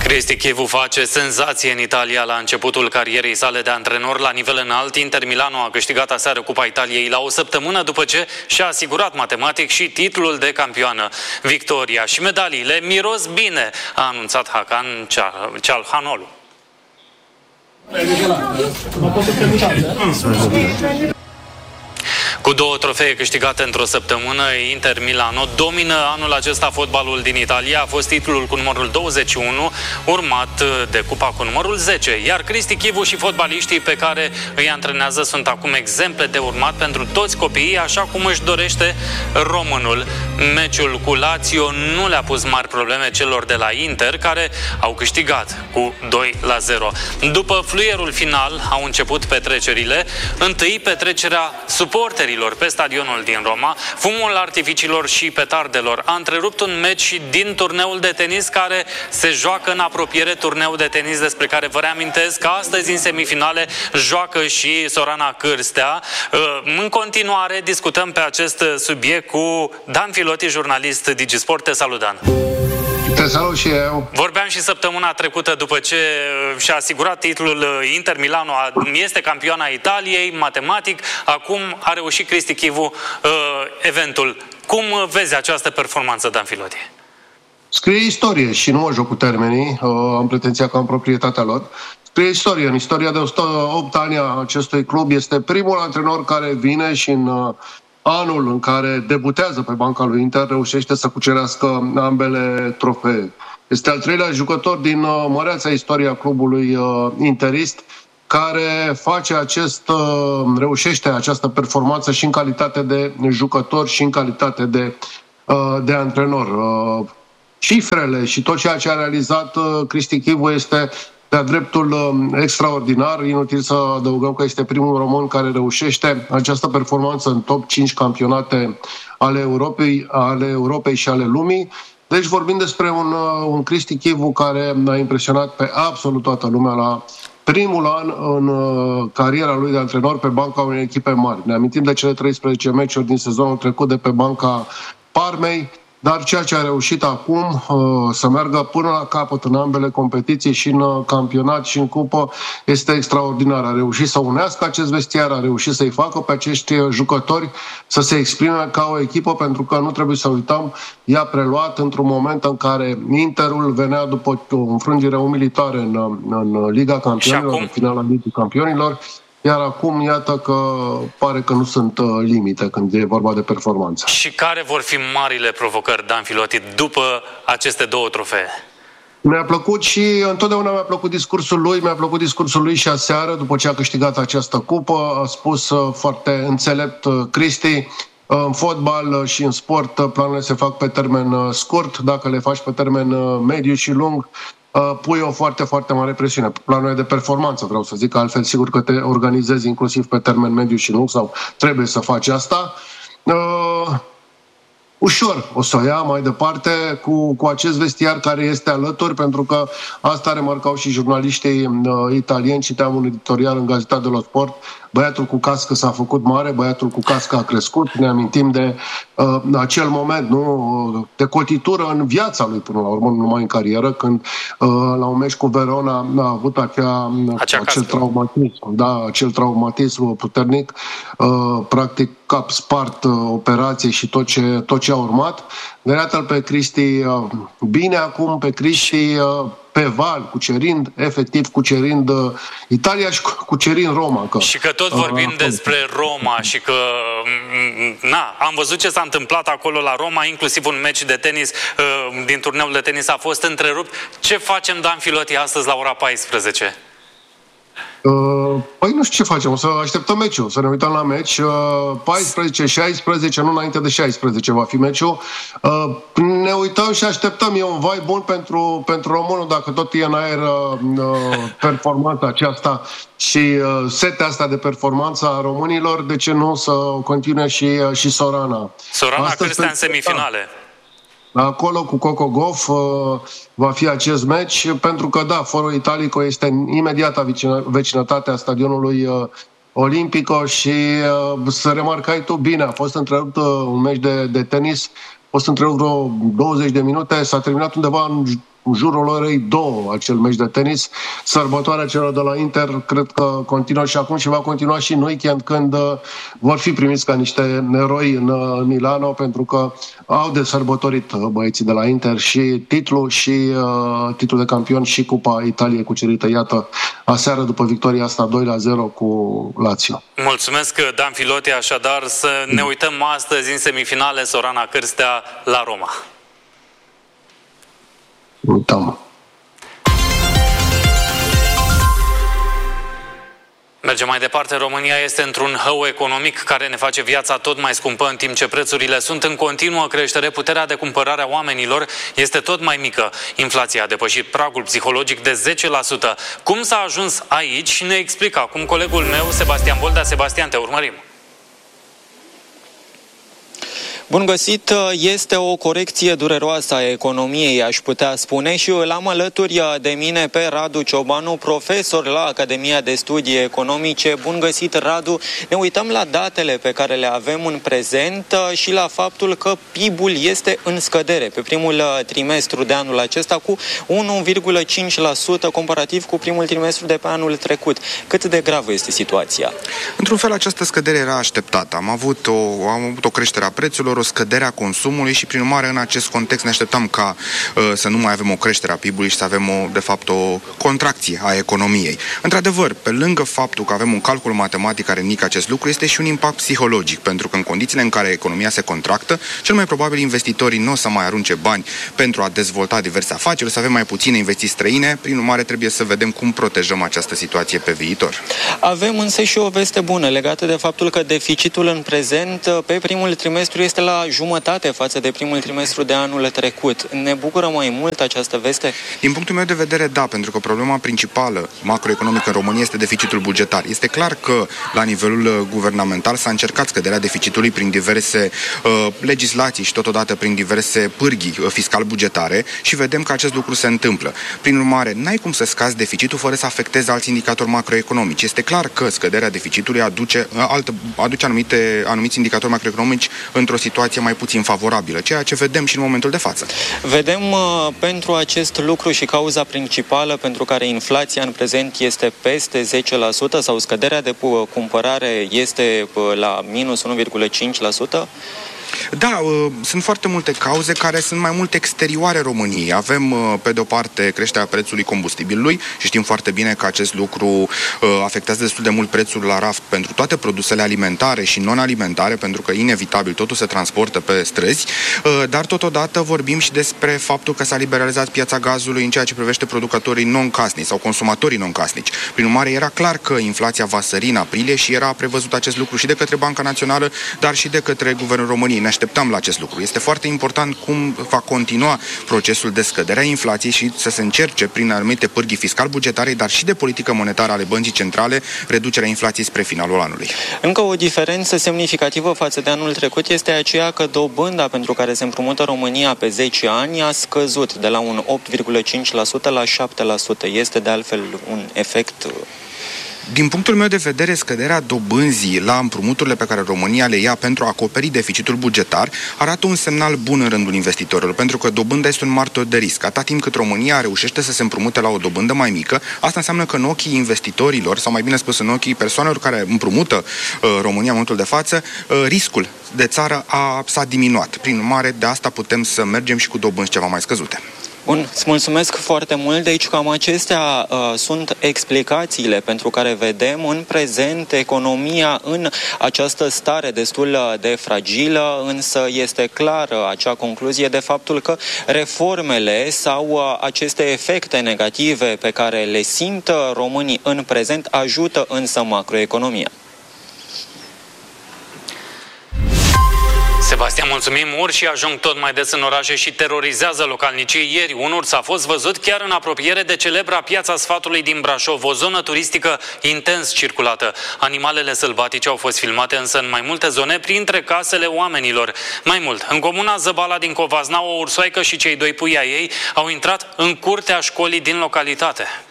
Cristi Chivu face senzație în Italia la începutul carierei sale de antrenor la nivel înalt. Inter Milano a câștigat aseară Cupa Italiei la o săptămână după ce și-a asigurat matematic și titlul de campioană. Victoria și medaliile miros bine, a anunțat Hakan Çalhanoğlu. Cu 2 trofee câștigate într-o săptămână, Inter Milano domină anul acesta fotbalul din Italia. A fost titlul cu numărul 21, urmat de cupa cu numărul 10. Iar Cristi Chivu și fotbaliștii pe care îi antrenează sunt acum exemple de urmat pentru toți copiii, așa cum își dorește românul. Meciul cu Lazio nu le-a pus mari probleme celor de la Inter, care au câștigat cu 2-0. După fluierul final au început petrecerile. Întâi petrecerea suporterilor pe stadionul din Roma. Fumul artificiilor și petardelor a întrerupt un meci din turneul de tenis care se joacă în apropiere, turneul de tenis despre care vă reamintesc că astăzi în semifinale joacă și Sorana Cârstea. În continuare discutăm pe acest subiect cu Dan Filoti, jurnalist DigiSport. Te salut, Dan! Te salut și eu! Vorbeam și săptămâna trecută, după ce și-a asigurat titlul, Inter Milano este campioana Italiei, matematic, acum a reușit Cristi Chivu eventul. Cum vezi această performanță, Dan Filoti? Scrie istorie și nu mă joc cu termenii, am pretenția că am proprietatea lor. Scrie istorie. În istoria de 108 ani a acestui club este primul antrenor care vine și în anul în care debutează pe banca lui Inter reușește să cucerească ambele trofee. Este al treilea jucător din măreața istoria clubului interist care reușește această performanță și în calitate de jucător și în calitate de antrenor. Cifrele și tot ceea ce a realizat Cristi Chivu este de-a dreptul extraordinar. Inutil să adăugăm că este primul român care reușește această performanță în top 5 campionate ale Europei și ale lumii. Deci vorbim despre un Cristi Chivu care a impresionat pe absolut toată lumea la primul an în cariera lui de antrenor pe banca unei echipe mari. Ne amintim de cele 13 meciuri din sezonul trecut de pe banca Parmei, dar ceea ce a reușit acum să meargă până la capăt în ambele competiții, și în campionat și în cupă, este extraordinar. A reușit să unească acest vestiar, a reușit să-i facă pe acești jucători să se exprime ca o echipă, pentru că nu trebuie să uităm, i-a preluat într-un moment în care Interul venea după o înfrângere umilitoare în Liga Campionilor, în finala Ligii Campionilor. Iar acum, iată că pare că nu sunt limite când e vorba de performanță. Și care vor fi marile provocări, Dan Filoti, după aceste 2 trofee? Mi-a plăcut și întotdeauna mi-a plăcut discursul lui și aseară, după ce a câștigat această cupă, a spus foarte înțelept Cristi: în fotbal și în sport planurile se fac pe termen scurt, dacă le faci pe termen mediu și lung, pui o foarte, foarte mare presiune. Planurile de performanță, vreau să zic, că altfel sigur că te organizezi inclusiv pe termen mediu și lung, sau trebuie să faci asta. Ușor o să o ia mai departe cu acest vestiar care este alături, pentru că asta remarcau și jurnaliștii italieni. Citeam un editorial în Gazeta dello Sport: băiatul cu cască s-a făcut mare, băiatul cu cască a crescut. Ne amintim de acel moment, de cotitură în viața lui până la urmă, nu numai în carieră, când la un meci cu Verona a avut acel traumatism, acel traumatism puternic, practic cap spart, operație și tot ce a urmat. Iată-l pe Cristi bine acum, pe Cristi pe val, cucerind Italia și cucerind Roma. Și că tot vorbim despre Roma și că am văzut ce s-a întâmplat acolo la Roma, inclusiv un meci de tenis din turneul de tenis a fost întrerupt. Ce facem, Dan Filoti, astăzi la ora 14? Păi nu știu ce facem, o să așteptăm meciul, să ne uităm la meci. 14-16, nu înainte de 16 va fi meciul. Ne uităm și așteptăm. E un vai bun pentru românul, dacă tot e în aer performanța aceasta și setea asta de performanță a românilor, de ce nu să continue și Sorana. Sorana Cârstea în semifinale. Acolo cu Coco Gauff va fi acest meci, pentru că Foro Italico este în imediata vecinătate a stadionului Olimpico și să remarcai tu bine, a fost întrerupt un meci de tenis, a fost întrerupt vreo 20 de minute, s-a terminat undeva în în jurul orei 2 acel meci de tenis. Sărbătoarea celor de la Inter cred că continuă și acum și va continua și în weekend, când vor fi primiți ca niște eroi în Milano, pentru că au de sărbătorit băieții de la Inter și titlul de campion și Cupa Italiei cucerită, iată, aseară după victoria asta 2-0 cu Lazio. Mulțumesc, Dan Filoti. Așadar, să ne uităm astăzi în semifinale, Sorana Cârstea la Roma. Uităm. Mergem mai departe. România este într-un hău economic care ne face viața tot mai scumpă, în timp ce prețurile sunt în continuă creștere. Puterea de cumpărare a oamenilor este tot mai mică. Inflația a depășit pragul psihologic de 10%. Cum s-a ajuns aici? Ne explică acum colegul meu, Sebastian Boldea. Sebastian, te urmărim. Bun găsit, este o corecție dureroasă a economiei, aș putea spune, și îl am alături de mine pe Radu Ciobanu, profesor la Academia de Studii Economice. Bun găsit, Radu! Ne uităm la datele pe care le avem în prezent și la faptul că PIB-ul este în scădere pe primul trimestru de anul acesta cu 1,5% comparativ cu primul trimestru de pe anul trecut. Cât de gravă este situația? Într-un fel, această scădere era așteptată. Am avut o creștere a prețurilor, o scădere a consumului și, prin urmare, în acest context ne așteptam ca să nu mai avem o creștere a PIB-ului și să avem, de fapt, o contracție a economiei. Într-adevăr, pe lângă faptul că avem un calcul matematic care indică acest lucru, este și un impact psihologic, pentru că în condițiile în care economia se contractă, cel mai probabil investitorii nu o să mai arunce bani pentru a dezvolta diverse afaceri, o să avem mai puține investiții străine, prin urmare trebuie să vedem cum protejăm această situație pe viitor. Avem însă și o veste bună legată de faptul că deficitul în prezent pe primul trimestru este la jumătate față de primul trimestru de anul trecut. Ne bucură mai mult această veste? Din punctul meu de vedere, da, pentru că problema principală macroeconomică în România este deficitul bugetar. Este clar că la nivelul guvernamental s-a încercat scăderea deficitului prin diverse legislații și totodată prin diverse pârghii fiscal-bugetare și vedem că acest lucru se întâmplă. Prin urmare, n-ai cum să scazi deficitul fără să afectezi alți indicatori macroeconomici. Este clar că scăderea deficitului aduce anumiți indicatori macroeconomici într-o situație mai puțin favorabilă, ceea ce vedem și în momentul de față. Vedem pentru acest lucru și cauza principală pentru care inflația în prezent este peste 10% sau scăderea de cumpărare este la minus 1,5%? Da, sunt foarte multe cauze care sunt mai mult exterioare României. Avem, pe de o parte, creșterea prețului combustibilului și știm foarte bine că acest lucru afectează destul de mult prețul la raft pentru toate produsele alimentare și non-alimentare, pentru că inevitabil totul se transportă pe străzi, dar totodată vorbim și despre faptul că s-a liberalizat piața gazului în ceea ce privește producătorii non-casnici sau consumatorii non-casnici. Prin urmare, era clar că inflația va sări în aprilie și era prevăzut acest lucru și de către Banca Națională, dar și de către Guvernul României. Ne așteptam la acest lucru. Este foarte important cum va continua procesul de scădere a inflației și să se încerce prin anumite pârghii fiscal-bugetare, dar și de politică monetară ale Băncii Centrale, reducerea inflației spre finalul anului. Încă o diferență semnificativă față de anul trecut este aceea că dobânda pentru care se împrumută România pe 10 ani a scăzut de la un 8,5% la 7%. Este de altfel un efect... Din punctul meu de vedere, scăderea dobânzii la împrumuturile pe care România le ia pentru a acoperi deficitul bugetar arată un semnal bun în rândul investitorilor, pentru că dobânda este un martor de risc. Atât timp cât România reușește să se împrumute la o dobândă mai mică, asta înseamnă că în ochii investitorilor, sau mai bine spus în ochii persoanelor care împrumută România în momentul de față, riscul de țară s-a diminuat. Prin urmare, de asta putem să mergem și cu dobânzi ceva mai scăzute. Bun, îți mulțumesc foarte mult. Deci cam acestea sunt explicațiile pentru care vedem în prezent economia în această stare destul de fragilă, însă este clară acea concluzie de faptul că reformele sau aceste efecte negative pe care le simt românii în prezent ajută însă macroeconomia. Sebastian, mulțumim. Urșii ajung tot mai des în orașe și terorizează localnicii. Ieri, un urs a fost văzut chiar în apropiere de celebra Piața Sfatului din Brașov, o zonă turistică intens circulată. Animalele sălbatice au fost filmate însă în mai multe zone, printre casele oamenilor. Mai mult, în comuna Zăbala din Covasna, o ursoaică și cei doi pui ai ei au intrat în curtea școlii din localitate.